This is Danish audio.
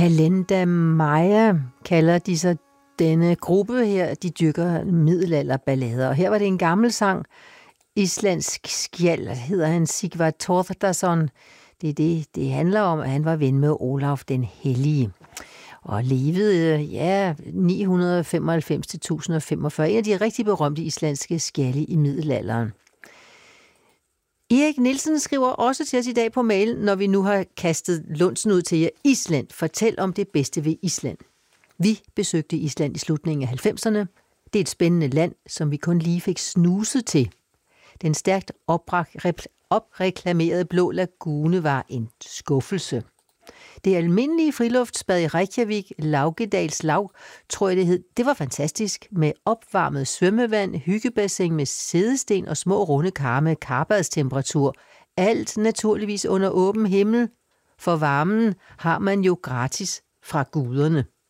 Kalenda Maya kalder de sig denne gruppe her. De dyrker middelalderballader. Og her var det en gammel sang. Islandsk skjald hedder han, Sigvard Thordarson. Det er det handler om, at han var ven med Olaf den Hellige. Og levede, 995 til 1045. En af de rigtig berømte islandske skjalde i middelalderen. Erik Nielsen skriver også til os i dag på mail, når vi nu har kastet lunsen ud til jer. Island. Fortæl om det bedste ved Island. Vi besøgte Island i slutningen af 90'erne. Det er et spændende land, som vi kun lige fik snuset til. Den stærkt opreklamerede Blå Lagune var en skuffelse. Det almindelige friluftsbad i Reykjavik, Laugedalslaug, tror jeg det hed, det var fantastisk med opvarmet svømmevand, hyggebassin med sædesten og små runde kar med karbadstemperatur. Alt naturligvis under åben himmel. For varmen har man jo gratis fra guderne.